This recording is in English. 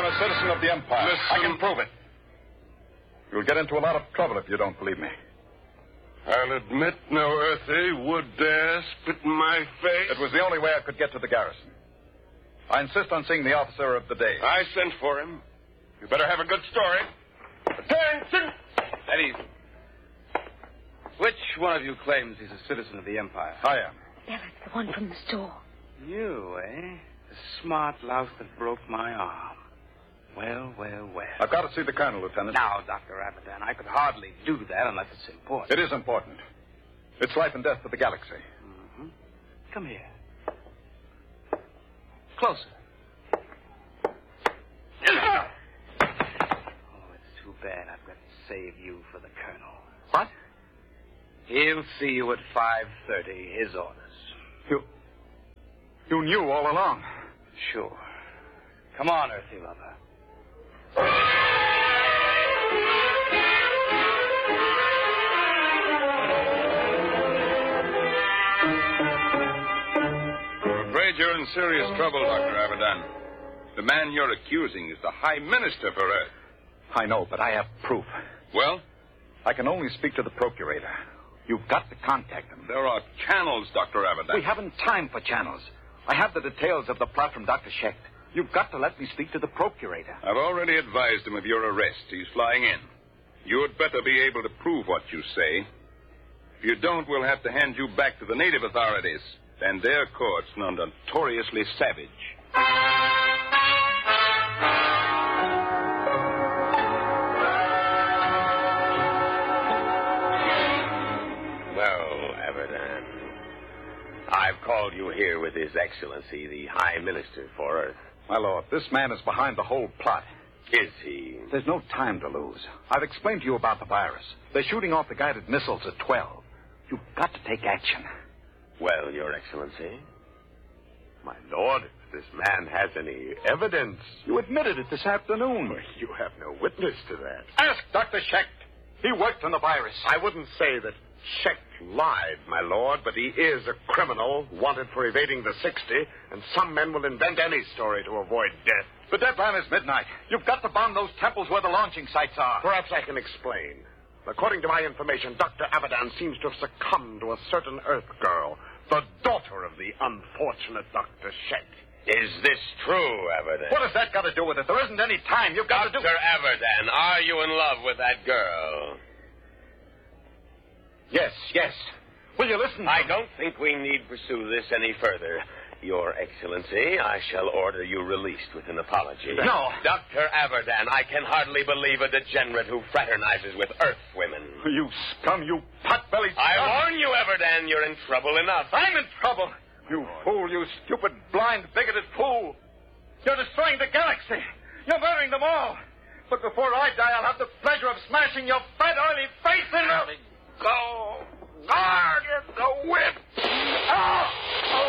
a citizen of the Empire. Listen. I can prove it. You'll get into a lot of trouble if you don't believe me. I'll admit no earthly would dare spit in my face. It was the only way I could get to the garrison. I insist on seeing the officer of the day. I sent for him. You better have a good story. Attention! Eddie, which one of you claims he's a citizen of the Empire? I am. Ellis, the one from the store. You, eh? The smart louse that broke my arm. Well, well, well. I've got to see the colonel, Lieutenant. Now, Dr. Abadan, I could hardly do that unless it's important. It is important. It's life and death for the galaxy. Mm-hmm. Come here. Closer. Oh, it's too bad I've got to save you for the colonel. What? He'll see you at 5:30, his orders. You knew all along. Sure. Come on, Earthy lover. I'm afraid you're in serious trouble, Dr. Abadan. The man you're accusing is the High Minister for Earth. I know, but I have proof. Well? I can only speak to the procurator. You've got to contact him. There are channels, Dr. Abadan. We haven't time for channels. I have the details of the plot from Dr. Schecht. You've got to let me speak to the procurator. I've already advised him of your arrest. He's flying in. You'd better be able to prove what you say. If you don't, we'll have to hand you back to the native authorities and their courts, now notoriously savage. Well, Abadan, I've called you here with His Excellency, the High Minister for Earth. My lord, this man is behind the whole plot. Is he? There's no time to lose. I've explained to you about the virus. They're shooting off the guided missiles at 12. You've got to take action. Well, Your Excellency, my lord, if this man has any evidence... You admitted it this afternoon. You have no witness to that. Ask Dr. Schecht. He worked on the virus. I wouldn't say that Schecht lied, my lord, but he is a criminal wanted for evading the 60, and some men will invent any story to avoid death. The deadline is midnight. You've got to bomb those temples where the launching sites are. Perhaps I can explain. According to my information, Dr. Abadan seems to have succumbed to a certain Earth girl, the daughter of the unfortunate Dr. Schecht. Is this true, Abadan? What has that got to do with it? There isn't any time. You've got to do... Dr. Abadan, are you in love with that girl? Yes. Will you listen? I don't think we need pursue this any further. Your Excellency, I shall order you released with an apology. No. Dr. Abadan, I can hardly believe a degenerate who fraternizes with Earth women. You scum, you pot-bellied scum. I warn you, Abadan, you're in trouble enough. I'm in trouble. You fool, you stupid, blind, bigoted fool. You're destroying the galaxy. You're murdering them all. But before I die, I'll have the pleasure of smashing your